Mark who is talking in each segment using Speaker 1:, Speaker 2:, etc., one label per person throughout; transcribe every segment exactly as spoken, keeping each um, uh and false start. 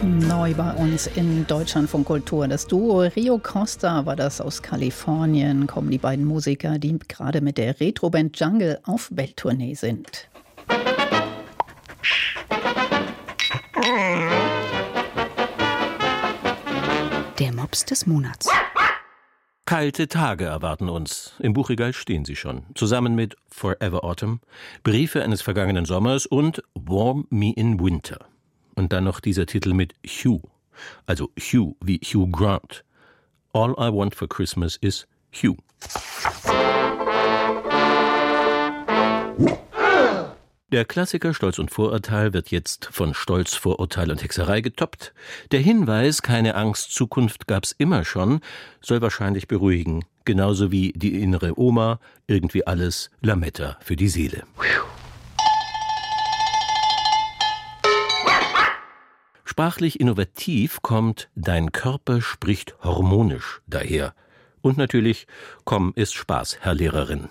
Speaker 1: Neu bei uns in Deutschlandfunk Kultur. Das Duo Rio Costa war das aus Kalifornien. Kommen die beiden Musiker, die gerade mit der Retroband Jungle auf Welttournee sind.
Speaker 2: Der Mops des Monats.
Speaker 3: Kalte Tage erwarten uns. Im Buchregal stehen sie schon. Zusammen mit Forever Autumn, Briefe eines vergangenen Sommers und Warm Me in Winter. Und dann noch dieser Titel mit Hugh. Also Hugh wie Hugh Grant. All I Want for Christmas is Hugh. Der Klassiker Stolz und Vorurteil wird jetzt von Stolz, Vorurteil und Hexerei getoppt. Der Hinweis, keine Angst, Zukunft gab's immer schon, soll wahrscheinlich beruhigen. Genauso wie die innere Oma, irgendwie alles Lametta für die Seele. Sprachlich innovativ kommt Dein Körper spricht harmonisch daher. Und natürlich, komm, ist Spaß, Herr Lehrerin.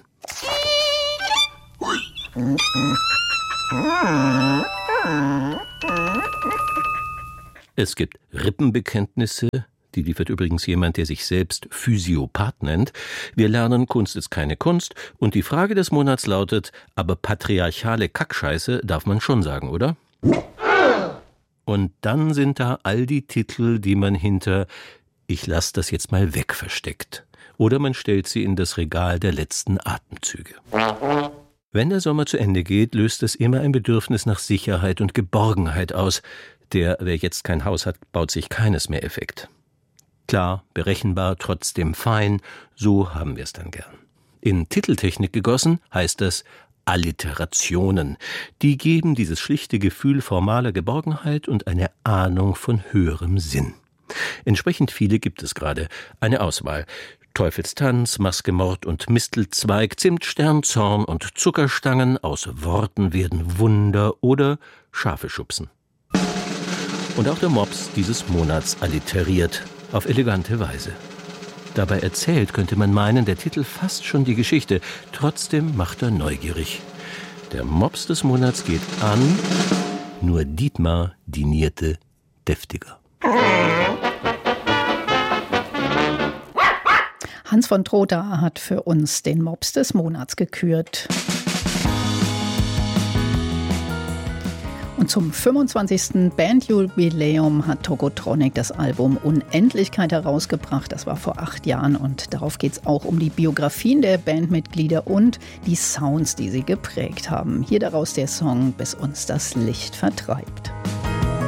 Speaker 3: Es gibt Rippenbekenntnisse, die liefert übrigens jemand, der sich selbst Physiopath nennt. Wir lernen, Kunst ist keine Kunst. Und die Frage des Monats lautet, aber patriarchale Kackscheiße darf man schon sagen, oder? Und dann sind da all die Titel, die man hinter Ich lass das jetzt mal weg versteckt. Oder man stellt sie in das Regal der letzten Atemzüge. Wenn der Sommer zu Ende geht, löst es immer ein Bedürfnis nach Sicherheit und Geborgenheit aus. Der, wer jetzt kein Haus hat, baut sich keines mehr Effekt. Klar, berechenbar, trotzdem fein, so haben wir es dann gern. In Titeltechnik gegossen heißt das Alliterationen. Die geben dieses schlichte Gefühl formaler Geborgenheit und eine Ahnung von höherem Sinn. Entsprechend viele gibt es gerade. Eine Auswahl. Teufelstanz, Maskemord und Mistelzweig, Zimtstern, Zorn und Zuckerstangen, aus Worten werden Wunder oder Schafe schubsen. Und auch der Mops dieses Monats alliteriert, auf elegante Weise. Dabei erzählt, könnte man meinen, der Titel fasst schon die Geschichte. Trotzdem macht er neugierig. Der Mops des Monats geht an Nur Dietmar dinierte deftiger.
Speaker 1: Hans von Trotha hat für uns den Mops des Monats gekürt. Und zum fünfundzwanzigsten Bandjubiläum hat Tokotronic das Album Unendlichkeit herausgebracht. Das war vor acht Jahren und darauf geht es auch um die Biografien der Bandmitglieder und die Sounds, die sie geprägt haben. Hier daraus der Song Bis uns das Licht vertreibt.